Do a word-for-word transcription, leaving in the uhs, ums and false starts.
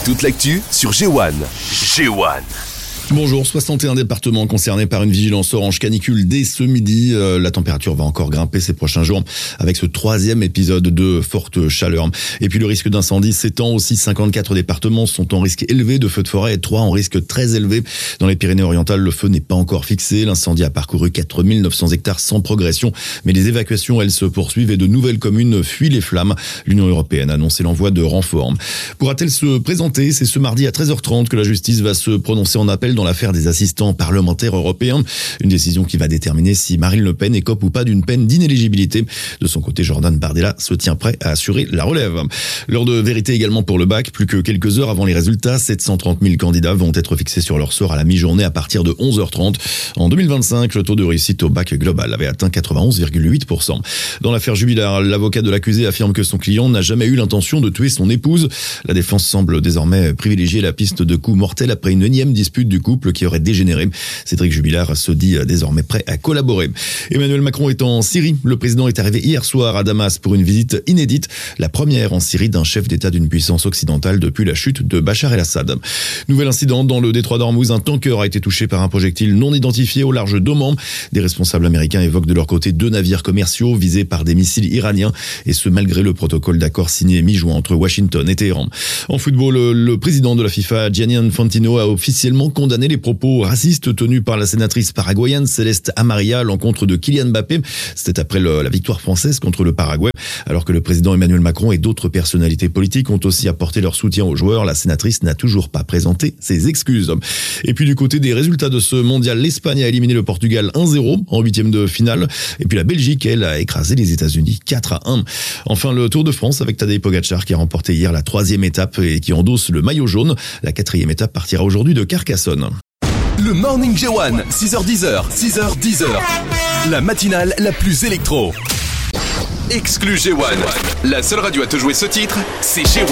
Toute l'actu sur G un. G un. Bonjour, soixante et un départements concernés par une vigilance orange canicule dès ce midi. Euh, la température va encore grimper ces prochains jours avec ce troisième épisode de forte chaleur. Et puis le risque d'incendie s'étend aussi. cinquante-quatre départements sont en risque élevé de feux de forêt et trois en risque très élevé. Dans les Pyrénées-Orientales, le feu n'est pas encore fixé. L'incendie a parcouru quatre mille neuf cents hectares sans progression. Mais les évacuations, elles, se poursuivent et de nouvelles communes fuient les flammes. L'Union européenne a annoncé l'envoi de renforts. Pourra-t-elle se présenter ? C'est ce mardi à treize heures trente que la justice va se prononcer en appel dans l'affaire des assistants parlementaires européens. Une décision qui va déterminer si Marine Le Pen écope ou pas d'une peine d'inéligibilité. De son côté, Jordan Bardella se tient prêt à assurer la relève. L'heure de vérité également pour le bac. Plus que quelques heures avant les résultats, sept cent trente mille candidats vont être fixés sur leur sort à la mi-journée à partir de onze heures trente. En deux mille vingt-cinq, le taux de réussite au bac global avait atteint quatre-vingt-onze virgule huit pour cent. Dans l'affaire Jubilard, l'avocat de l'accusé affirme que son client n'a jamais eu l'intention de tuer son épouse. La défense semble désormais privilégier la piste de coups mortels après une énième dispute du couple qui aurait dégénéré. Cédric Jubilard se dit désormais prêt à collaborer. Emmanuel Macron est en Syrie. Le président est arrivé hier soir à Damas pour une visite inédite, la première en Syrie d'un chef d'État d'une puissance occidentale depuis la chute de Bachar el-Assad. Nouvel incident dans le détroit d'Ormuz. Un tanker a été touché par un projectile non identifié au large d'Oman. Des responsables américains évoquent de leur côté deux navires commerciaux visés par des missiles iraniens, et ce malgré le protocole d'accord signé mi-juin entre Washington et Téhéran. En football, le président de la FIFA, Gianni Infantino, a officiellement condamné les propos racistes tenus par la sénatrice paraguayenne Céleste Amarilla à l'encontre de Kylian Mbappé. C'était après le, la victoire française contre le Paraguay. Alors que le président Emmanuel Macron et d'autres personnalités politiques ont aussi apporté leur soutien aux joueurs, la sénatrice n'a toujours pas présenté ses excuses. Et puis du côté des résultats de ce mondial, l'Espagne a éliminé le Portugal un zéro en huitième de finale. Et puis la Belgique, elle, a écrasé les États-Unis quatre à un. Enfin, le Tour de France avec Tadej Pogacar qui a remporté hier la troisième étape et qui endosse le maillot jaune. La quatrième étape partira aujourd'hui de Carcassonne. Le Morning G un, six heures dix, six heures dix. La matinale la plus électro. Exclu G un. La seule radio à te jouer ce titre, c'est G un.